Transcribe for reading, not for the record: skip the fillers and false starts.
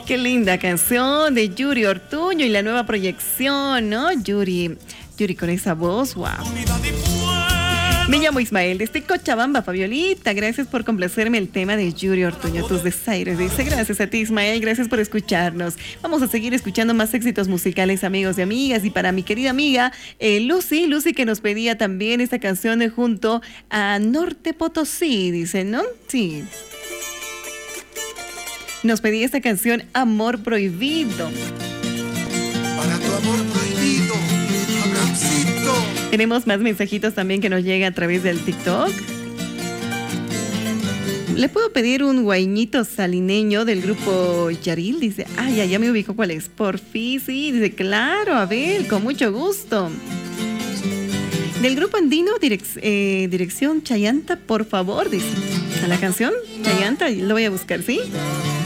Qué linda canción de Yuri Ortuño y la nueva proyección, ¿no? Yuri con esa voz, wow. Me llamo Ismael, desde Cochabamba, Fabiolita. Gracias por complacerme el tema de Yuri Ortuño, tus desaires. Dice, gracias a ti, Ismael, gracias por escucharnos. Vamos a seguir escuchando más éxitos musicales, amigos y amigas. Y para mi querida amiga Lucy, que nos pedía también esta canción junto a Norte Potosí, dice, ¿no? Sí. Nos pedía esta canción, Amor Prohibido. Para tu amor prohibido, Abrahamcito. Tenemos más mensajitos también que nos llegan a través del TikTok. ¿Le puedo pedir un guaiñito salineño del grupo Yaril? Dice, ya me ubico cuál es. Por fin, sí, dice, claro, a ver, con mucho gusto. Del grupo andino, dirección Chayanta, por favor, dice. A la canción Chayanta, lo voy a buscar, ¿sí?